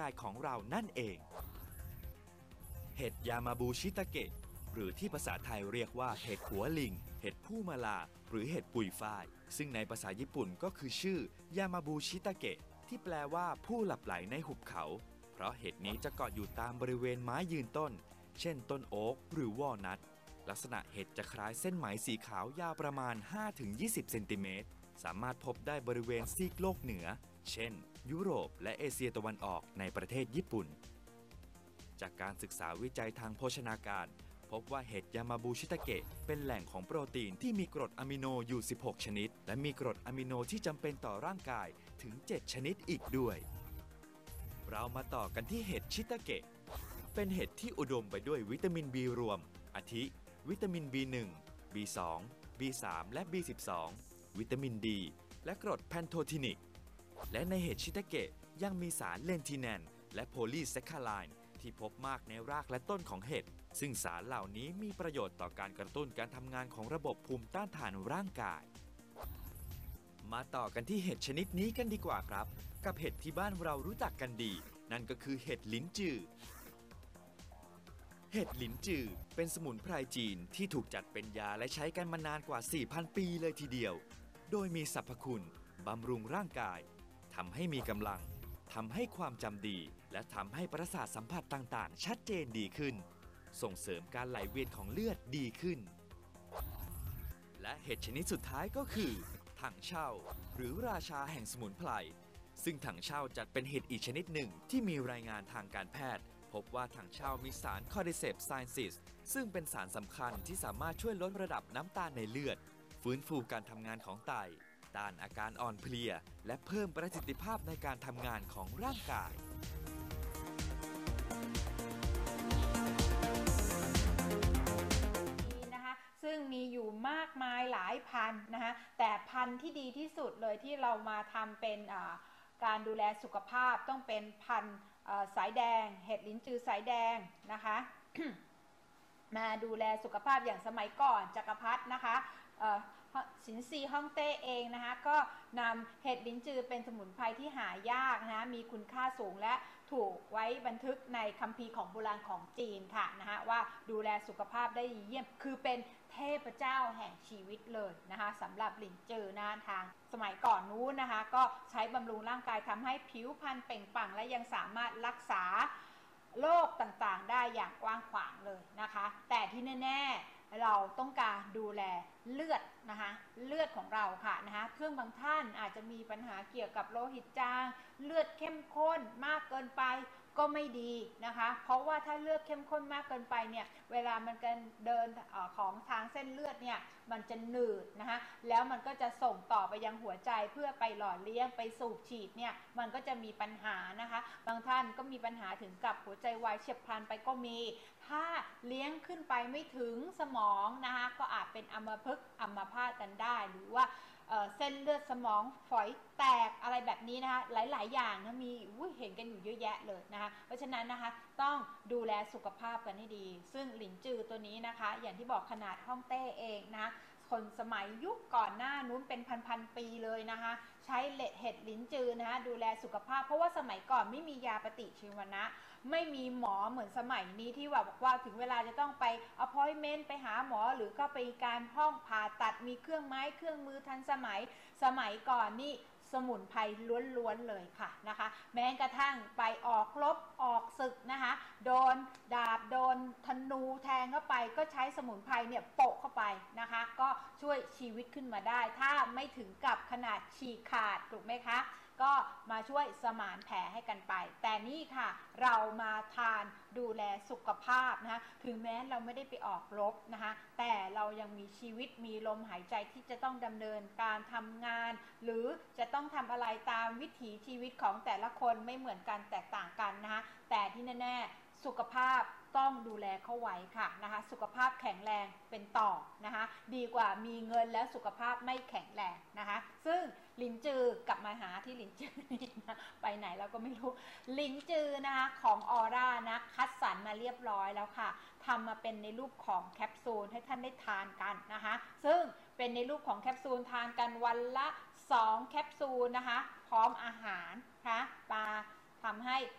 ายของเรานั่นเองเห็ดยามาบูชิตาเกะหรือที่ภาษาไทยเรียกว่าเห็ดหัวลิงเห็ดผู้มาลาหรือเห็ดปุยฝ้ายซึ่งในภาษาญี่ปุ่นก็คือชื่อยามาบูชิตาเกะที่แปลว่าผู้หลับไหลในหุบเขาเพราะเห็ดนี้จะเกาะอยู่ตามบริเวณไม้ยืนต้นเช่นต้นโอ๊กหรือวอลนัทลักษณะเห็ดจะคล้ายเส้นไหมสีขาวยาวประมาณ 5-20 เซนติเมตรสามารถพบได้บริเวณซีกโลกเหนือเช่นยุโรปและเอเชียตะวันออกในประเทศญี่ปุ่นจากการศึกษาวิจัยทางโภชนาการพบว่าเห็ดยามาบูชิตาเกะเป็นแหล่งของโปรตีนที่มีกรดอะมิโนอยู่ 16 ชนิดและมีกรดอะมิโนที่จำเป็นต่อร่างกายถึง 7 ชนิดอีกด้วยเรามาต่อกันที่เห็ดชิตาเกะเป็นเห็ดที่อุดมไปด้วยวิตามิน B รวมอาทิวิตามิน B1 B2 B3 และ B12 วิตามินดีและกรดแพนโททินิกและในเห็ดชิตาเกะยังมีสารเลนทิแนนและโพลีแซคคาไลน์ที่พบมากในรากและต้นของเห็ดซึ่งสารเหล่านี้มีประโยชน์ต่อการกระตุ้นการทำงานของระบบภูมิต้านทานร่างกายมาต่อกันที่เห็ดชนิดนี้กันดีกว่าครับกับเห็ดที่บ้านเรารู้จักกันดีนั่นก็คือเห็ดลิ้นจือเห็ดลิ้นจือเป็นสมุนไพรจีนที่ถูกจัดเป็นยาและใช้กันมานานกว่า 4,000 ปีเลยทีเดียวโดยมีสรรพคุณบำรุงร่างกายทำให้มีกำลังทำให้ความจำดีและทำให้ประสาทสัมผัสต่างๆชัดเจนดีขึ้นส่งเสริมการไหลเวียนของเลือดดีขึ้นและเห็ดชนิดสุดท้ายก็คือถังเช่าหรือราชาแห่งสมุนไพรซึ่งถังเช่าจัดเป็นเห็ดอีกชนิดหนึ่งที่มีรายงานทางการแพทย์พบว่าถังเช่ามีสารคอร์ดิเซปไซนซิสซึ่งเป็นสารสำคัญที่สามารถช่วยลดระดับน้ำตาลในเลือดฟื้นฟูการทำงานของไตต้านอาการอ่อนเพลียและเพิ่มประสิทธิภาพในการทำงานของร่างกายซึ่งมีอยู่มากมายหลายพันธุ์นะคะแต่พันธุ์ที่ดีที่สุดเลยที่เรามาทำเป็นการดูแลสุขภาพต้องเป็นพันธุ์สายแดงเห็ดลิ้นจือสายแดงนะคะ มาดูแลสุขภาพอย่างสมัยก่อนจักรพรรดินะคะสินซีฮ่องเต้เองนะคะก็นำเห็ดลิ้นจือเป็นสมุนไพรที่หายากนะมีคุณค่าสูงและถูกไว้บันทึกในคัมภีร์ของโบราณของจีนค่ะนะคะว่าดูแลสุขภาพได้เยี่ยมคือเป็นเทพเจ้าแห่งชีวิตเลยนะคะสำหรับลิ้นจือนะทางสมัยก่อนนู้นนะคะก็ใช้บำรุงร่างกายทำให้ผิวพรรณเปล่งปลั่งและยังสามารถรักษาโรคต่างๆได้อย่างกว้างขวางเลยนะคะแต่ที่แน่ๆเราต้องการดูแลเลือดนะคะเลือดของเราค่ะนะคะเพื่อบางท่านอาจจะมีปัญหาเกี่ยวกับโลหิตจางเลือดเข้มข้นมากเกินไปก็ไม่ดีนะคะเพราะว่าถ้าเลือดเข้มข้นมากเกินไปเนี่ยเวลามันกันเดินของทางเส้นเลือดเนี่ยมันจะหนืดนะคะแล้วมันก็จะส่งต่อไปยังหัวใจเพื่อไปหล่อเลี้ยงไปสูบฉีดเนี่ยมันก็จะมีปัญหานะคะบางท่านก็มีปัญหาถึงกับหัวใจวายเฉียบพลันไปก็มีถ้าเลี้ยงขึ้นไปไม่ถึงสมองนะคะก็อาจเป็นอัมพฤกษ์อัมพาตกันได้หรือว่าเส้นเลือดสมองฝอยแตกอะไรแบบนี้นะคะหลายๆอย่างนะมีเห็นกันอยู่เยอะแยะเลยนะคะเพราะฉะนั้นนะคะต้องดูแลสุขภาพกันให้ดีซึ่งหลินจือตัวนี้นะคะอย่างที่บอกขนาดฮ่องเต้เองนะคนสมัยยุคก่อนหน้านู้นเป็นพันๆปีเลยนะคะใช้เห็ดลิ้นจือนะคะดูแลสุขภาพเพราะว่าสมัยก่อนไม่มียาปฏิชีวนะไม่มีหมอเหมือนสมัยนี้ที่บอกว่าถึงเวลาจะต้องไป appointment ไปหาหมอหรือก็ไปการห้องผ่าตัดมีเครื่องไม้เครื่องมือทันสมัยก่อนนี่สมุนไพรล้วนๆเลยค่ะนะคะแม้กระทั่งไปออกรบออกศึกนะคะโดนดาบโดนธนูแทงเข้าไปก็ใช้สมุนไพรเนี่ยโปะเข้าไปนะคะก็ช่วยชีวิตขึ้นมาได้ถ้าไม่ถึงกับขนาดฉีกขาดถูกไหมคะก็มาช่วยสมานแผลให้กันไปแต่นี่ค่ะเรามาทานดูแลสุขภาพนะคะถึงแม้เราไม่ได้ไปออกรบนะคะแต่เรายังมีชีวิตมีลมหายใจที่จะต้องดำเนินการทำงานหรือจะต้องทำอะไรตามวิถีชีวิตของแต่ละคนไม่เหมือนกันแตกต่างกันนะคะแต่ที่แน่ๆสุขภาพต้องดูแลเข้าไว้ค่ะนะคะสุขภาพแข็งแรงเป็นต่อนะคะดีกว่ามีเงินแล้วสุขภาพไม่แข็งแรงนะคะซึ่งหลินจือกลับมาหาที่หลินจือนี่นะไปไหนเราก็ไม่รู้หลินจือนะคะของออร่านะคัดสรรมาเรียบร้อยแล้วค่ะทำมาเป็นในรูปของแคปซูลให้ท่านได้ทานกันนะคะซึ่งเป็นในรูปของแคปซูลทานกันวันละ2แคปซูลนะคะพร้อมอาหารนะคะทำให้